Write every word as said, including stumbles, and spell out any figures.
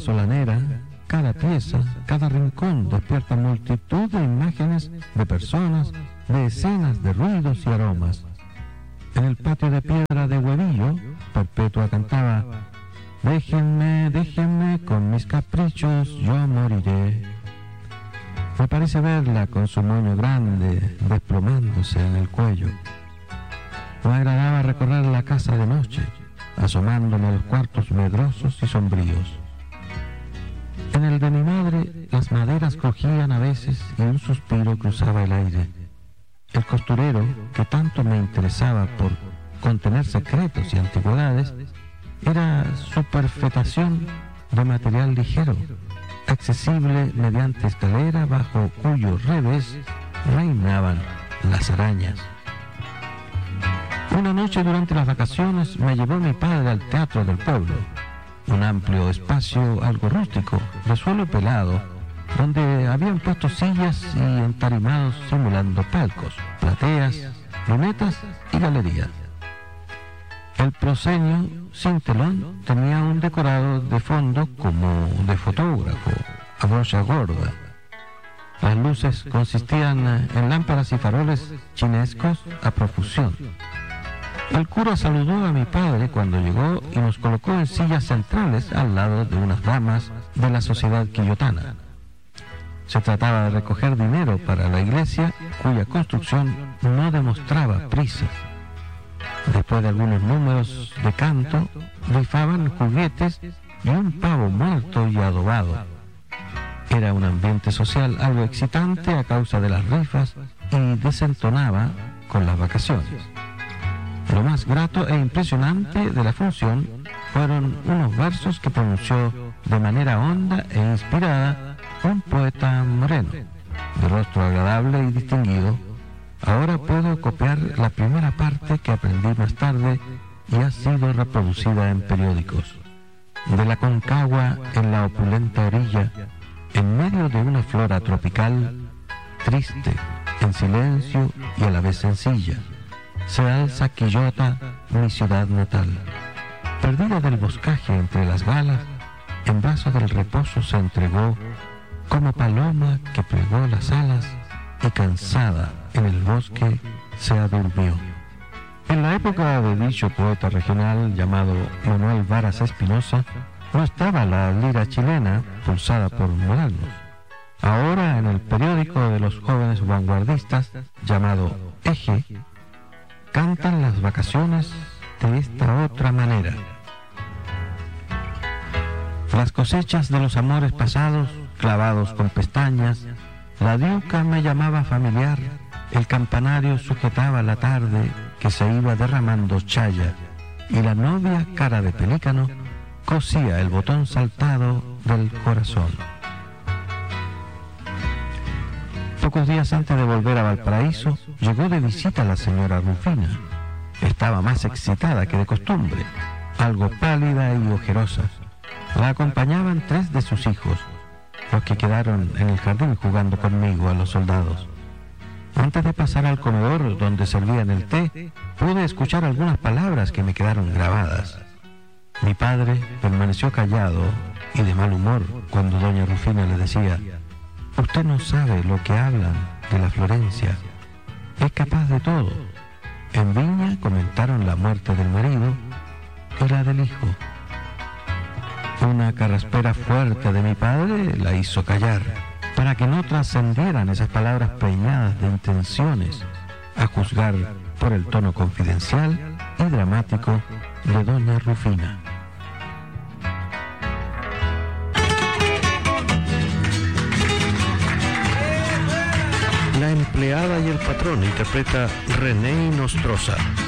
solanera, cada pieza, cada rincón despierta multitud de imágenes de personas, de escenas, de ruidos y aromas. En el patio de piedra de Huevillo, Perpetua cantaba: déjenme, déjenme, con mis caprichos yo moriré. Me parece verla con su moño grande desplomándose en el cuello. Me agradaba recorrer la casa de noche, asomándome a los cuartos medrosos y sombríos. En el de mi madre las maderas crujían a veces y un suspiro cruzaba el aire. El costurero, que tanto me interesaba por contener secretos y antigüedades, era su perfectación de material ligero, accesible mediante escalera bajo cuyo revés reinaban las arañas. Una noche durante las vacaciones me llevó mi padre al teatro del pueblo, un amplio espacio algo rústico, de suelo pelado, donde habían puesto sillas y entarimados simulando palcos, plateas, lunetas y galerías. El proscenio, sin telón, tenía un decorado de fondo como de fotógrafo, a brocha gorda. Las luces consistían en lámparas y faroles chinescos a profusión. El cura saludó a mi padre cuando llegó y nos colocó en sillas centrales al lado de unas damas de la sociedad quillotana. Se trataba de recoger dinero para la iglesia, cuya construcción no demostraba prisa. Después de algunos números de canto, rifaban juguetes y un pavo muerto y adobado. Era un ambiente social algo excitante a causa de las rifas y desentonaba con las vacaciones. Lo más grato e impresionante de la función fueron unos versos que pronunció de manera honda e inspirada un poeta moreno, de rostro agradable y distinguido. Ahora puedo copiar la primera parte que aprendí más tarde y ha sido reproducida en periódicos. De la Concagua en la opulenta orilla, en medio de una flora tropical, triste, en silencio y a la vez sencilla, se alza Quillota, mi ciudad natal. Perdida del boscaje entre las galas, en brazos del reposo se entregó, como paloma que plegó las alas y cansada en el bosque se adurmió. En la época de dicho poeta regional llamado Manuel Varas Espinosa, no estaba la lira chilena pulsada por Moranos. Ahora en el periódico de los jóvenes vanguardistas llamado Eje, cantan las vacaciones de esta otra manera. Las cosechas de los amores pasados, clavados con pestañas, la diuca me llamaba familiar, el campanario sujetaba la tarde que se iba derramando chaya, y la novia, cara de pelícano, cosía el botón saltado del corazón. Pocos días antes de volver a Valparaíso, llegó de visita la señora Rufina. Estaba más excitada que de costumbre, algo pálida y ojerosa. La acompañaban tres de sus hijos, los que quedaron en el jardín jugando conmigo a los soldados. Antes de pasar al comedor donde servían el té, pude escuchar algunas palabras que me quedaron grabadas. Mi padre permaneció callado y de mal humor cuando doña Rufina le decía: usted no sabe lo que hablan de la Florencia. Es capaz de todo. En Viña comentaron la muerte del marido y la del hijo. Una carraspera fuerte de mi padre la hizo callar, para que no trascendieran esas palabras preñadas de intenciones, a juzgar por el tono confidencial y dramático de doña Rufina. La empleada y el patrón interpreta René Nostroza.